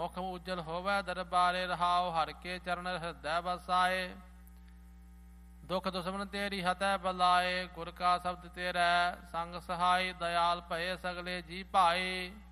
ਮੁਖ ਉਜਲ ਹੋਵੈ ਦਰਬਾਰੇ ਰਹਾਉ ਹਰ ਕੇ ਚਰਨ ਹਿਰਦੈ ਬਸਾਏ ਦੁਖ ਦੁਸ਼ਮਨ ਤੇਰੀ ਹਤੈ ਬਲਾਏ ਗੁਰ ਕਾ ਸ਼ਬਦ ਤੇਰੈ ਸੰਗ ਸਹਾਈ ਦਇਆਲ ਭਏ ਸਗਲੇ ਜੀ ਭਾਏ